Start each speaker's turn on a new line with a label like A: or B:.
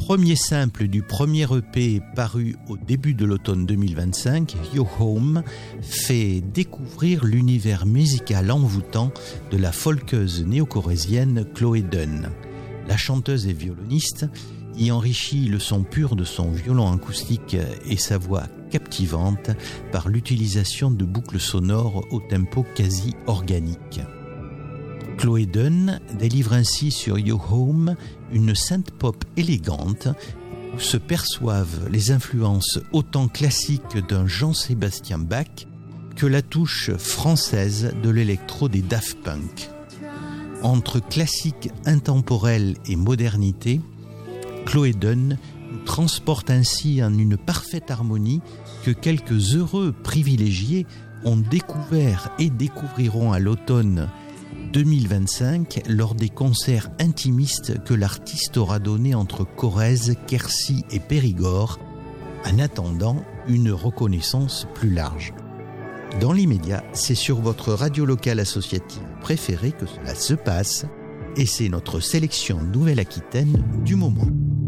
A: Premier simple du premier EP paru au début de l'automne 2025, Yo Home fait découvrir l'univers musical envoûtant de la folkeuse néo-corrézienne Chloé Dunn. La chanteuse et violoniste y enrichit le son pur de son violon acoustique et sa voix captivante par l'utilisation de boucles sonores au tempo quasi organique. Chloé Dunn délivre ainsi sur Yo Home une synth-pop élégante où se perçoivent les influences autant classiques d'un Jean-Sébastien Bach que la touche française de l'électro des Daft Punk. Entre classique intemporel et modernité, Chloé Dunn nous transporte ainsi en une parfaite harmonie que quelques heureux privilégiés ont découvert et découvriront à l'automne 2025 lors des concerts intimistes que l'artiste aura donnés entre Corrèze, Quercy et Périgord, en attendant une reconnaissance plus large. Dans l'immédiat, c'est sur votre radio locale associative préférée que cela se passe et c'est notre sélection Nouvelle-Aquitaine du moment.